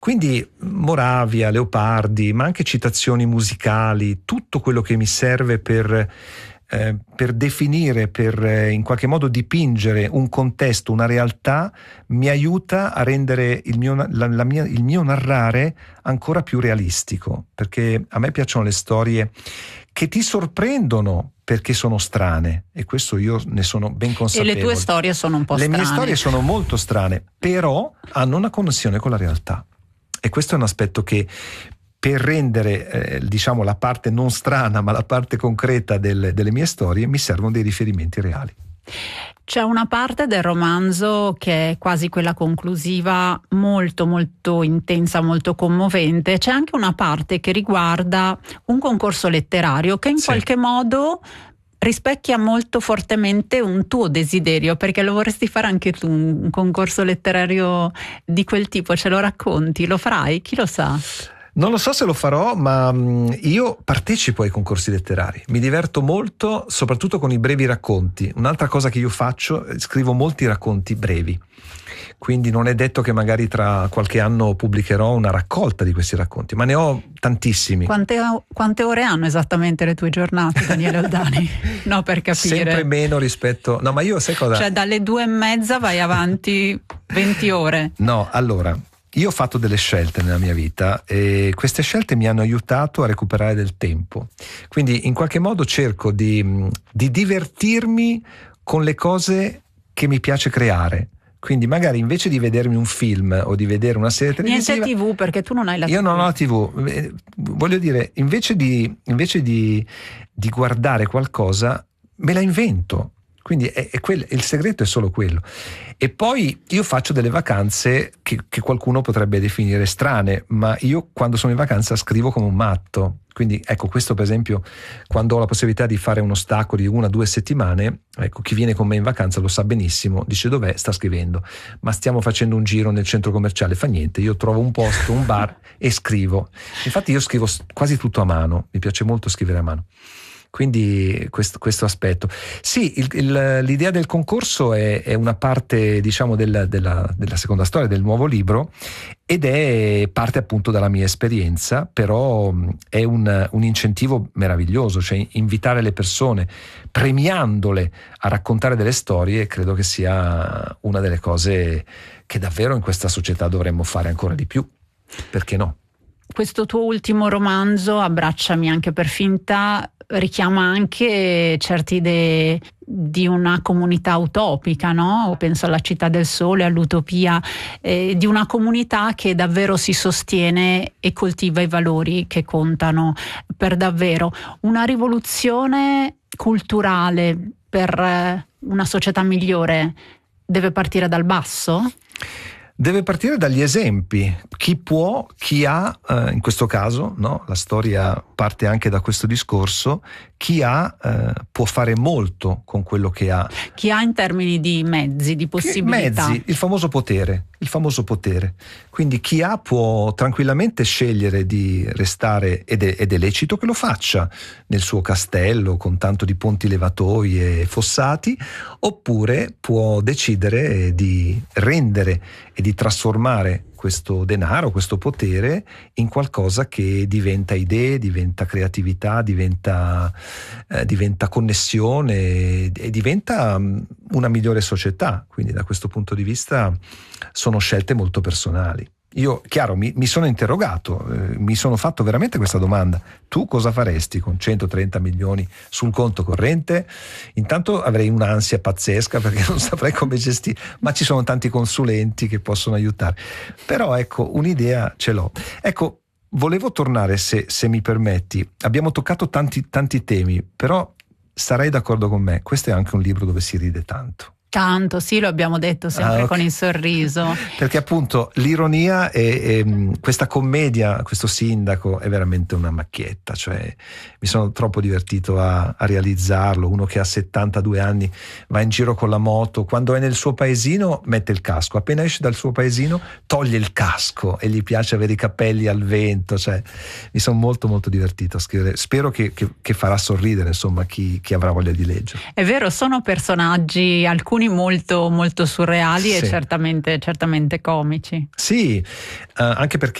Quindi Moravia, Leopardi, ma anche citazioni musicali, tutto quello che mi serve per definire, per in qualche modo dipingere un contesto, una realtà, mi aiuta a rendere il mio narrare ancora più realistico, perché a me piacciono le storie che ti sorprendono perché sono strane, e questo io ne sono ben consapevole. E le tue storie sono un po' strane. Le mie storie sono molto strane, però hanno una connessione con la realtà, e questo è un aspetto che, per rendere diciamo la parte non strana ma la parte concreta delle mie storie, mi servono dei riferimenti reali. C'è una parte del romanzo che è quasi quella conclusiva, molto molto intensa, molto commovente. C'è anche una parte che riguarda un concorso letterario che in qualche modo rispecchia molto fortemente un tuo desiderio, perché lo vorresti fare anche tu, un concorso letterario di quel tipo. Ce lo racconti? Lo farai? Chi lo sa? Non lo so se lo farò, ma io partecipo ai concorsi letterari, mi diverto molto, soprattutto con i brevi racconti. Un'altra cosa che io faccio, scrivo molti racconti brevi, quindi non è detto che magari tra qualche anno pubblicherò una raccolta di questi racconti, ma ne ho tantissimi. Quante ore hanno esattamente le tue giornate, Daniele Oldani? No, per capire. Sempre meno rispetto... No, ma io sai cosa? Cioè dalle 2:30 vai avanti 20 ore. No, allora... Io ho fatto delle scelte nella mia vita e queste scelte mi hanno aiutato a recuperare del tempo. Quindi in qualche modo cerco di divertirmi con le cose che mi piace creare. Quindi magari invece di vedermi un film o di vedere una serie televisiva... Niente TV, perché tu non hai la TV. Io non ho la TV. Voglio dire, invece di guardare qualcosa, me la invento. Quindi il segreto è solo quello. E poi io faccio delle vacanze che qualcuno potrebbe definire strane, ma io quando sono in vacanza scrivo come un matto. Quindi ecco, questo per esempio, quando ho la possibilità di fare uno stacco di 1 o 2 settimane, ecco, chi viene con me in vacanza lo sa benissimo, dice: dov'è? Sta scrivendo. Ma stiamo facendo un giro nel centro commerciale, fa niente, io trovo un posto, un bar e scrivo. Infatti io scrivo quasi tutto a mano, mi piace molto scrivere a mano. Quindi questo aspetto. Sì, l'idea del concorso è una parte, diciamo, della seconda storia, del nuovo libro, ed è parte appunto dalla mia esperienza, però è un incentivo meraviglioso, cioè invitare le persone, premiandole a raccontare delle storie, credo che sia una delle cose che davvero in questa società dovremmo fare ancora di più. Perché no? Questo tuo ultimo romanzo, Abbracciami anche per finta, richiama anche certe idee di una comunità utopica, no? Penso alla Città del Sole, all'utopia, di una comunità che davvero si sostiene e coltiva i valori che contano per davvero. Una rivoluzione culturale per una società migliore deve partire dal basso? Deve partire dagli esempi. Chi può, chi ha, in questo caso, no? La storia parte anche da questo discorso. Chi ha può fare molto con quello che ha. Chi ha in termini di mezzi, di possibilità. Mezzi, il famoso potere. Quindi chi ha può tranquillamente scegliere di restare, ed è lecito che lo faccia, nel suo castello con tanto di ponti levatoi e fossati, oppure può decidere di rendere e di trasformare questo denaro, questo potere in qualcosa che diventa idee, diventa creatività, diventa connessione e diventa una migliore società. Quindi da questo punto di vista sono scelte molto personali. Io, chiaro, mi sono interrogato, mi sono fatto veramente questa domanda: tu cosa faresti con 130 milioni sul conto corrente? Intanto avrei un'ansia pazzesca perché non saprei come gestire, ma ci sono tanti consulenti che possono aiutare. Però ecco, un'idea ce l'ho. Ecco, volevo tornare, se mi permetti. Abbiamo toccato tanti temi, però sarai d'accordo con me, questo è anche un libro dove si ride tanto. Tanto, sì, lo abbiamo detto sempre, okay, con il sorriso. Perché appunto l'ironia e questa commedia, questo sindaco è veramente una macchietta, cioè mi sono troppo divertito a realizzarlo. Uno che ha 72 anni va in giro con la moto, quando è nel suo paesino mette il casco, appena esce dal suo paesino toglie il casco e gli piace avere i capelli al vento, cioè mi sono molto molto divertito a scrivere. Spero che farà sorridere insomma chi avrà voglia di leggere. È vero, sono personaggi, alcuni alcuni molto, molto surreali Sì. e certamente comici. Sì, anche perché